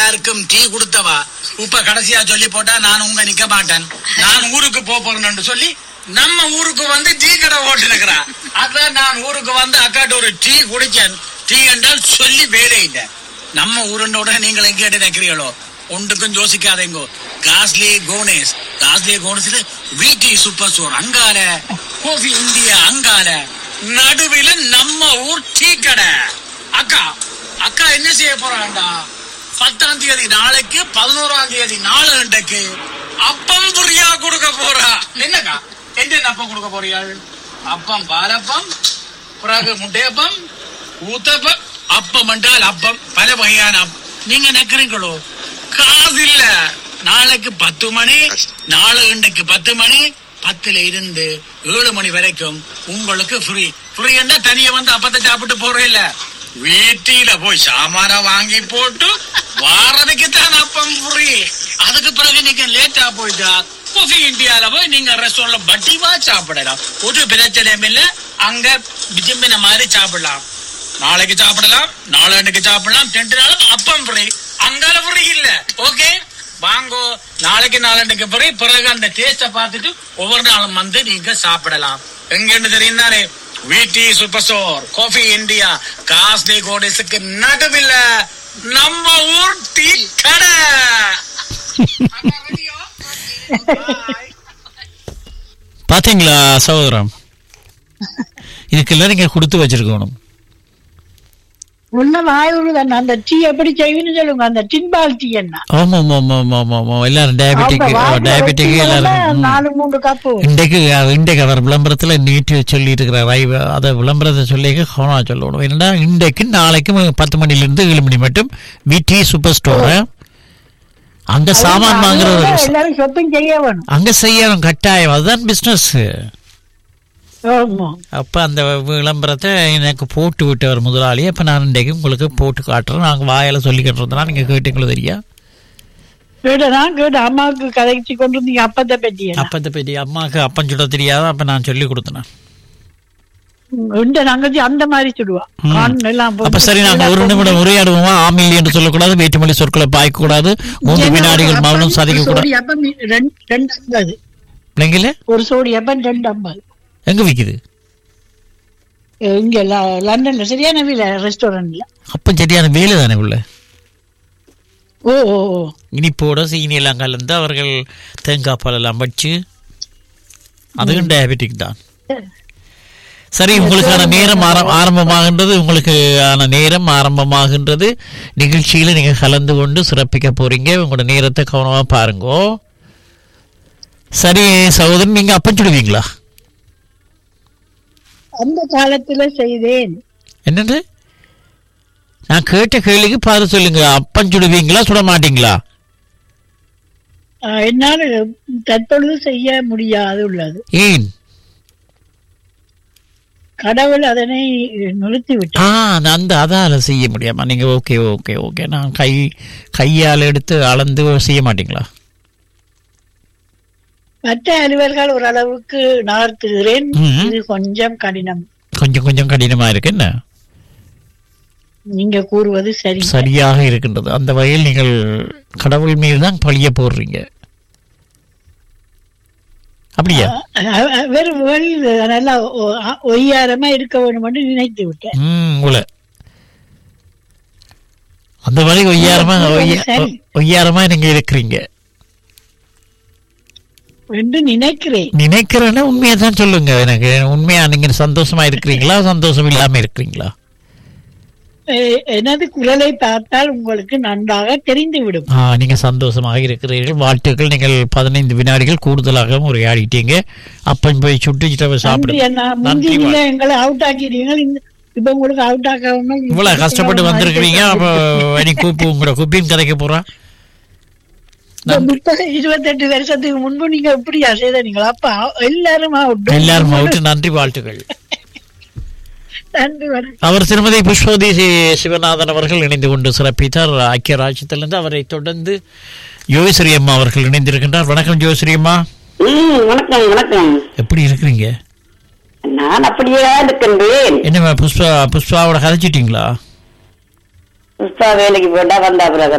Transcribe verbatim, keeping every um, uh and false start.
எல்லாருக்கும் டீ கொடுத்தவா இப்ப கடைசியா சொல்லி போட்டா நான் உங்க நிக்க மாட்டேன், நான் ஊருக்கு போறேன்னு சொல்லி நம்ம ஊருக்கு வந்து டீ கடை ஓட்டுனுக்குறான். அதான் நான் ஊருக்கு வந்து அக்காட்ட ஒரு டீ குடிச்சேன். டீ என்றால் சொல்லி வேலை இல்லை. நம்ம ஊருண்டோட நீங்கள் எங்க நினைக்கிறீங்களோ ஒன்றுக்கும் யோசிக்காதீங்க. காஸ்லி கோனேஸ் காஸ்லி கோனேஸ்ல வீட்டி சூப்பர் ஸ்டோர் அங்கால, காஃபி இந்தியா அங்கால, நடுவில் நம்ம ஊர் டீ கடை. அக்கா அக்கா என்ன செய்ய போறாண்டா, பத்தாம் தேதி நாளைக்கு பதினோராம் தேதி நாலு கண்டக்கு அப்பம் புரியா கொடுக்க போறா. என்னக்கா என்ன அப்பம் கொடுக்க போறியாள்? அப்பம் பாலப்பம், பிறகு முட்டையப்பம், ஊத்தப்பம். அப்பம் என்றால் அப்பம் பல வகையான. நீங்க நினைக்கிறீங்களோ காசு இல்ல. நாளைக்கு பத்து மணி நாலு கண்டக்கு பத்து மணி பத்துல இருந்து ஏழு மணி வரைக்கும் உங்களுக்கு ஃப்ரீ. ஃப்ரீ என்ன தனியா வந்து அப்பத்தை சாப்பிட்டு போறே இல்ல, வீட்டில போய் சாமான வாங்கி போட்டு வாரதுக்கு தான் அப்பம் ஃப்ரீ. அதுக்கு பிறகு நீங்க லேட்டா போயிட்டா காஃபி இந்தியால போய் நீங்க ரெஸ்டாரண்ட்ல பட்டிவா சாப்பிடலாம். ஒரு பிரச்சனையும் இல்ல, அங்க விஜம்பின மாதிரி சாப்பிடலாம். நாளைக்கு சாப்பிடலாம், நாளைக்கு சாப்பிடலாம், ரெண்டு நாளும் அப்பம் ஃப்ரீ. அங்கால ஃப்ரீ இல்ல. ஓகே வாங்கோ, நாளைக்கு நாளைக்கு ஃப்ரீ. பிறகு அந்த டேஸ்ட பார்த்துட்டு ஒவ்வொரு நாளும் வந்து நீங்க சாப்பிடலாம். எங்கன்னு தெரியும் தானே, வீட்டி super store coffee India costly கோடேஸுக்கு நடுவில் நம்ம ஊர் டீ கடை. பாத்தீங்களா சகோதரம், இதுக்கெல்லாம் நீங்க கொடுத்து வச்சிருக்கணும். உன்ன வாயுதான் அந்த டீ எப்படி செய்வீன்னு சொல்லுங்க. அந்த டின்பால் டீ என்ன? ஆமா ஆமா ஆமா ஆமா ஆமா எல்லாரும் டயபெட்டிக் டயபெட்டிக் எல்லாரும் நாலு மூணு கப்பு. இன்றைக்கு இன்றைக்கு அவர் விளம்பரத்துல நீட்டி சொல்லி இருக்கிறார். அதை விளம்பரத்தை சொல்லி கவனமா சொல்லணும். என்னன்னா இன்றைக்கு நாளைக்கு பத்து மணில இருந்து ஏழு மணி மட்டும் விடி சூப்பர் ஸ்டோர். அங்க சாமான் வாங்குற எல்லாரும் ஷாப்பிங் செய்ய வேணும், அங்க செய்யணும் கட்டாயம். அதுதான் பிசினஸ். அப்ப அந்த விளம்பரத்தை எனக்கு போட்டு விட்டவர் முதலாளி. அப்ப நான் இன்றைக்கு உங்களுக்கு போட்டு காட்டுறேன். நாங்க வாயில சொல்லிக்கிட்டு இருந்தோம், நீங்க கேட்டீங்களோ தெரியா? அம்மாவுக்கு கதைச்சு கொண்டு இருந்தீங்க அப்பத்தை பற்றி. அப்பத்தை பற்றி அம்மாவுக்கு அப்பம் சுட தெரியாத. அப்ப நான் சொல்லி கொடுத்தேன். அந்த மாதிரி சுடுவான். அப்ப சரி, நாங்க ஒரு நிமிடம் உரையாடுவோமா? ஆமில் என்று சொல்லக்கூடாது, வேற்றுமொழி சொற்களை பாய்க்க கூடாது, மூன்று வினாடிகள் மௌனம் சாதிக்க கூடாது. ஒரு சோடி அப்பம் ரெண்டு ஐம்பது. எங்க விக்குது? இங்க லண்டன்ல சரியான வேலை ரெஸ்டாரண்ட்ல. அப்ப சரியான வேலை தானே உள்ள. ஓ இனிப்போட சீனி எல்லாம் கலந்து அவர்கள் தேங்காய் பால் எல்லாம் வச்சு, அதுவும் டயபெட்டிக் தான். சரி, உங்களுக்கான நேரம் ஆரம்பமாகின்றது. உங்களுக்கான நேரம் ஆரம்பமாகின்றது. நிகழ்ச்சியில நீங்க கலந்து கொண்டு சிறப்பிக்க போறீங்க. உங்களோட நேரத்தை கவனமா பாருங்க. சரி சகோதரன், நீங்க அப்பம் சுடுவீங்களா? அந்த காலத்துல செய்தேன். என்னது? நான் கேட்ட கேள்விக்கு பாரு சொல்லுங்க. அப்பம் சுடுவீங்களா சுட மாட்டீங்களா? என்னால தற்பொழுது செய்ய முடியாது உள்ளது. ஏன்? கடவுள் அதனை நிறுத்தி விட்டார். அந்த அதால செய்ய முடியாமா நீங்க? Okay okay okay. நான் கை கையால் எடுத்து அளந்து செய்ய மாட்டீங்களா? மற்ற அலுவல்கள் ஓரளவுக்கு நகர்த்துகிறேன். இது கொஞ்சம் கடினம், கொஞ்சம் கொஞ்சம் கடினமா இருக்கு. என்ன நீங்க கூறுவது சரி, சரியாக இருக்கின்றது. அந்த வகையில் நீங்கள் கடவுள் மீது தான் பழிய போடுறீங்க. அப்படியா? வேறு நல்லா ஒய்யாரமா இருக்க வேண்டும் நினைத்து விட்டேன். உங்களை அந்த மாதிரி ஒய்யாரமா ஒய்யாரமா நீங்க இருக்கிறீங்க என்று நினைக்கிறேன். நினைக்கிறேன்னா உண்மையா தான் சொல்லுங்க. எனக்கு உண்மையா நீங்க சந்தோஷமா இருக்கிறீங்களா, சந்தோஷம் இல்லாம இருக்கிறீங்களா? எனது குரலை பார்த்தால் உங்களுக்கு நன்றாக தெரிந்துவிடும். நீங்க சந்தோஷமாக இருக்கிறீர்கள், வாழ்த்துக்கள். நீங்கள் பதினைந்து வினாடிகள் கூடுதலாக உரையாடிட்டீங்க. அப்ப போய் சுட்டு சாப்பிடுங்க. எங்களை அவுட் ஆக்கிடுவீங்க. இப்ப உங்களுக்கு அவுட் ஆக்காம இவ்வளவு கஷ்டப்பட்டு வந்திருக்கிறீங்க. அப்ப கூப்பு உங்களோட குப்பின்னு கதைக்க போறா. இருபத்தெட்டு வருஷத்துக்கு முன்பு நீங்க எப்படியா செய்தீங்களா? அப்ப எல்லாரும் அவுட், எல்லாரும் அவுட். நன்றி, வாழ்த்துக்கள். அவர் திருமதி புஷ்பவதி சிவநாதன் அவர்கள் இணைந்து கொண்டு சிறப்பித்தார் ஐக்கிய ராஜ்யத்திலிருந்து. அவரை தொடர்ந்து யோகேஸ்வரி அம்மா அவர்கள் இணைந்திருக்கின்றார். வணக்கம் யோகேஸ்வரி அம்மா. வணக்கம். வணக்கம். எப்படி இருக்கிறீங்க? நான் அப்படியே இருக்கின்றேன். என்ன புஷ்பா புஷ்பாவோட கதைச்சிட்டீங்களா? புஷ்பா வேலைக்கு போட்டா வந்தா